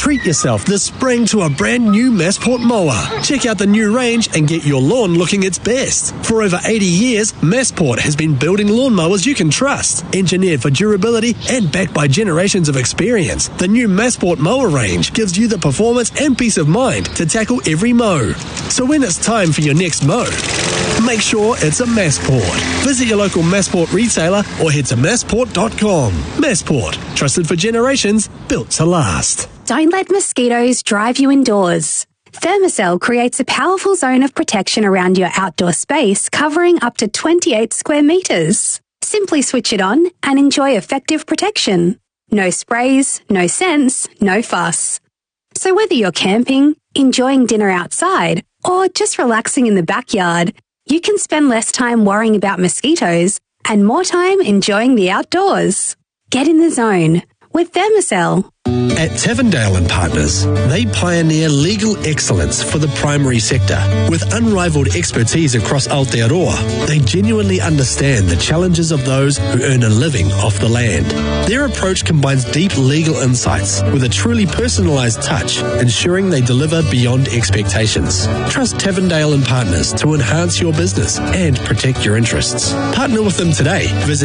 Treat yourself this spring to a brand new Massport mower. Check out the new range and get your lawn looking its best. For over 80 years, Massport has been building lawnmowers you can trust. Engineered for durability and backed by generations of experience, the new Massport mower range gives you the performance and peace of mind to tackle every mow. So when it's time for your next mow, make sure it's a Massport. Visit your local Massport retailer or head to massport.com. Massport, trusted for generations, built to last. Don't let mosquitoes drive you indoors. Thermacell creates a powerful zone of protection around your outdoor space, covering up to 28 square metres. Simply switch it on and enjoy effective protection. No sprays, no scents, no fuss. So whether you're camping, enjoying dinner outside, or just relaxing in the backyard, you can spend less time worrying about mosquitoes and more time enjoying the outdoors. Get in the zone with Thermacell. At Tavendale and Partners, they pioneer legal excellence for the primary sector. With unrivaled expertise across Aotearoa, they genuinely understand the challenges of those who earn a living off the land. Their approach combines deep legal insights with a truly personalised touch, ensuring they deliver beyond expectations. Trust Tavendale and Partners to enhance your business and protect your interests. Partner with them today. Visit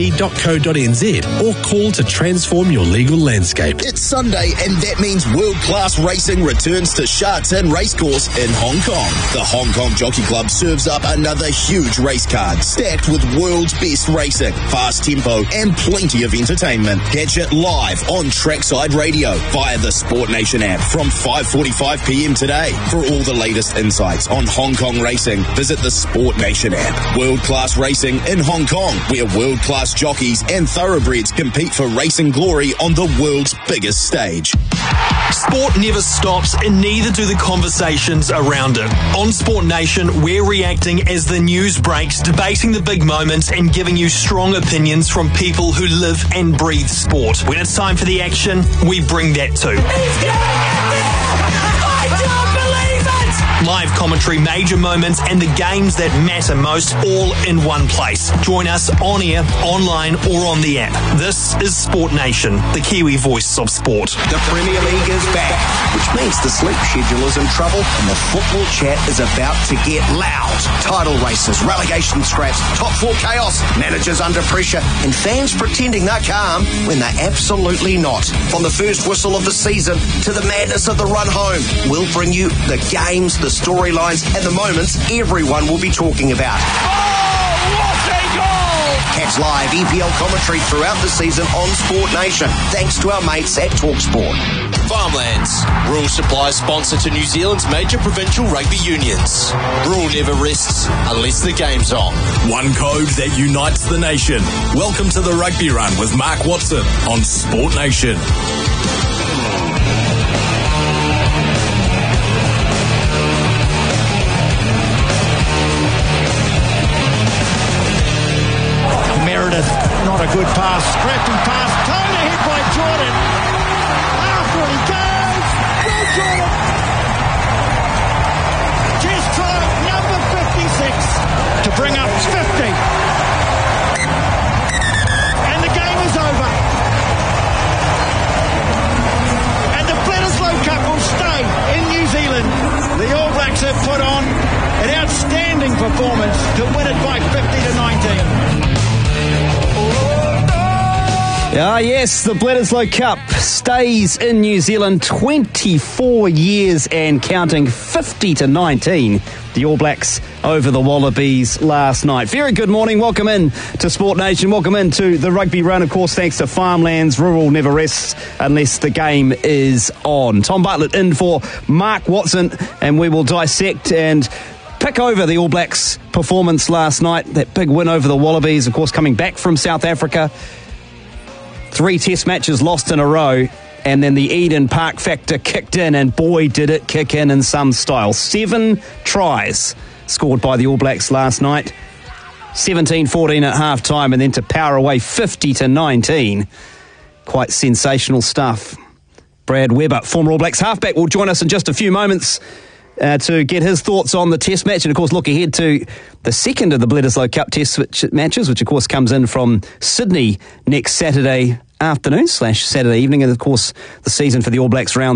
tp.co.nz or call to transform your legal landscape. It's Sunday, and that means world-class racing returns to Sha Tin Racecourse in Hong Kong. The Hong Kong Jockey Club serves up another huge race card, stacked with world's best racing, fast tempo, and plenty of entertainment. Catch it live on Trackside Radio via the Sport Nation app from 5:45 p.m. today. For all the latest insights on Hong Kong racing, visit the Sport Nation app. World-class racing in Hong Kong, where world-class jockeys and thoroughbreds compete for racing glory on the world's biggest stage. Sport never stops, and neither do the conversations around it. On Sport Nation, we're reacting as the news breaks, debating the big moments, and giving you strong opinions from people who live and breathe sport. When it's time for the action, we bring that too. Live commentary, major moments, and the games that matter most, all in one place. Join us on air, online, or on the app. This is Sport Nation, the Kiwi voice of sport. The Premier League is back, which means the sleep schedule is in trouble and the football chat is about to get loud. Title races, relegation scraps, top four chaos, managers under pressure, and fans pretending they're calm when they're absolutely not. From the first whistle of the season to the madness of the run home, we'll bring you the games, the storylines, and the moments everyone will be talking about. Oh, what a goal! Catch live EPL commentary throughout the season on Sport Nation, thanks to our mates at TalkSport. Farmlands, rural supply sponsor to New Zealand's major provincial rugby unions. Rural never rests unless the game's on. One code that unites the nation. Welcome to the Rugby Run with Mark Watson on Sport Nation. Not a good pass, scrappy pass, turned ahead by Jordan. After he goes, Will Jordan. Test try number 56 to bring up 50. And the game is over. And the Bledisloe Cup will stay in New Zealand. The All Blacks have put on an outstanding performance to win it by 50-19. Yes, the Bledisloe Cup stays in New Zealand 24 years and counting, 50-19. The All Blacks over the Wallabies last night. Very good morning. Welcome in to Sport Nation. Welcome into the Rugby Run. Of course, thanks to Farmlands. Rural never rests unless the game is on. Tom Bartlett in for Mark Watson, and we will dissect and pick over the All Blacks' performance last night. That big win over the Wallabies, of course, coming back from South Africa. 3 test matches lost in a row, and then the Eden Park factor kicked in, and boy did it kick in some style. 7 tries scored by the All Blacks last night, 17-14 at half time, and then to power away 50-19. Quite sensational stuff. Brad Weber, former All Blacks halfback, will join us in just a few moments to get his thoughts on the test match, and of course look ahead to the second of the Bledisloe Cup test matches, which of course comes in from Sydney next Saturday afternoon / Saturday evening, and of course the season for the All Blacks round